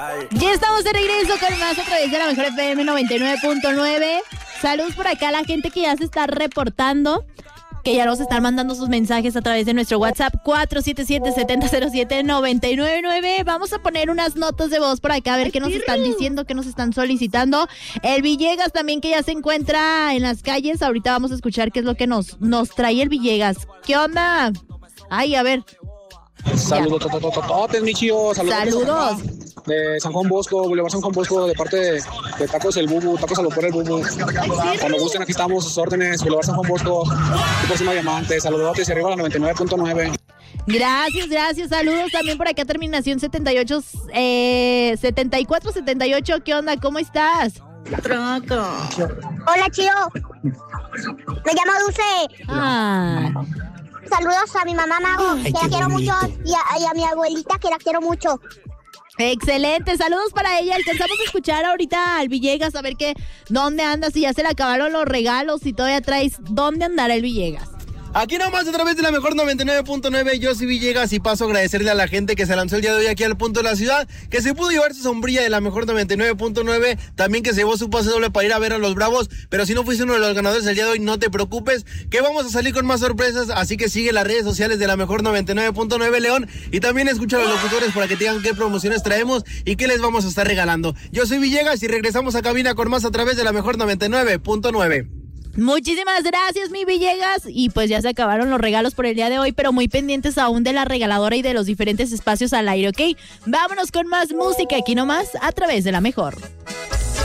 Ya estamos de regreso con más a través de la mejor FM 99.9. Saludos por acá a la gente que ya se está reportando, que ya nos están mandando sus mensajes a través de nuestro WhatsApp 477-707-999. Vamos a poner unas notas de voz por acá a ver qué nos están diciendo, qué nos están solicitando. El Villegas también, que ya se encuentra en las calles. Ahorita vamos a escuchar qué es lo que nos trae el Villegas. ¿Qué onda? Ay, a ver. Saludos, mi chío. Saludos. De San Juan Bosco, Boulevard San Juan Bosco, de parte de Tacos El Bubu, Tacos al Vapor El Bubu. Cuando gusten, aquí estamos, sus órdenes, Boulevard San Juan Bosco, próxima diamante. Saludos y arriba a la 99.9. Gracias, saludos también por acá, terminación 7478. ¿Qué onda? ¿Cómo estás? Troco. Hola, chío. Me llamo Dulce. Saludos a mi mamá Mago, que la quiero mucho, y a mi abuelita, que la quiero mucho. Excelente, saludos para ella. Alcanzamos a escuchar ahorita al Villegas, a ver dónde andas, si ya se le acabaron los regalos, si todavía traes, ¿dónde andará el Villegas? Aquí nomás a través de la mejor 99.9, yo soy Villegas y paso a agradecerle a la gente que se lanzó el día de hoy aquí al punto de la ciudad, que se pudo llevar su sombrilla de la mejor 99.9, también que se llevó su pase doble para ir a ver a los Bravos, pero si no fuiste uno de los ganadores el día de hoy, no te preocupes, que vamos a salir con más sorpresas, así que sigue las redes sociales de la mejor 99.9 León, y también escucha a los locutores para que te digan qué promociones traemos y qué les vamos a estar regalando. Yo soy Villegas y regresamos a cabina con más a través de la mejor 99.9. Muchísimas gracias, mi Villegas. Y pues ya se acabaron los regalos por el día de hoy, pero muy pendientes aún de la regaladora y de los diferentes espacios al aire, ¿ok? Vámonos con más música aquí nomás a través de la mejor.